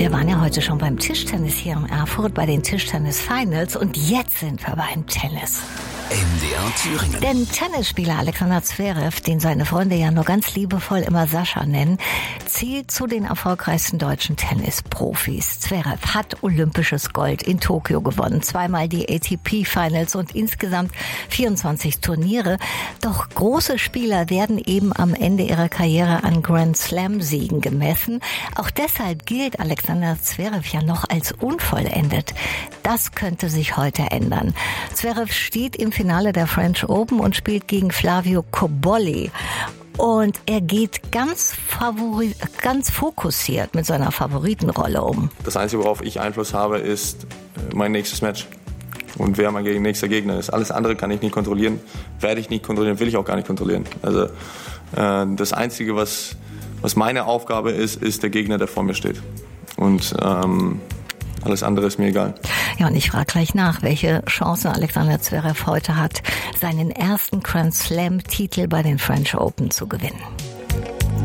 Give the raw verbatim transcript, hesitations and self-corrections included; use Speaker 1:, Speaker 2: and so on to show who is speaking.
Speaker 1: Wir waren ja heute schon beim Tischtennis hier in Erfurt, bei den Tischtennis-Finals und jetzt sind wir beim Tennis.
Speaker 2: M D R Thüringen.
Speaker 1: Denn Tennisspieler Alexander Zverev, den seine Freunde ja nur ganz liebevoll immer Sascha nennen, zählt zu den erfolgreichsten deutschen Tennisprofis. Zverev hat olympisches Gold in Tokio gewonnen, zweimal die A T P-Finals und insgesamt vierundzwanzig Turniere. Doch große Spieler werden eben am Ende ihrer Karriere an Grand Slam-Siegen gemessen. Auch deshalb gilt Alexander Zverev ja noch als unvollendet. Das könnte sich heute ändern. Zverev steht im Finale der French Open und spielt gegen Flavio Cobolli. Und er geht ganz, favori- ganz fokussiert mit seiner Favoritenrolle um.
Speaker 3: Das Einzige, worauf ich Einfluss habe, ist mein nächstes Match. Und wer mein nächster Gegner ist. Alles andere kann ich nicht kontrollieren, werde ich nicht kontrollieren, will ich auch gar nicht kontrollieren. Also äh, das Einzige, was, was meine Aufgabe ist, ist der Gegner, der vor mir steht. Und ähm, alles andere ist mir egal.
Speaker 1: Ja, und ich frage gleich nach, welche Chancen Alexander Zverev heute hat, seinen ersten Grand Slam-Titel bei den French Open zu gewinnen.